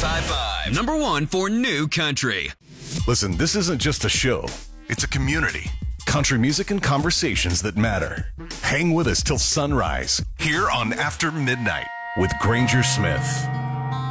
95.5. Number one for new country. Listen, this isn't just a show. It's a community. Country music and conversations that matter. Hang with us till sunrise here on After Midnight with Granger Smith.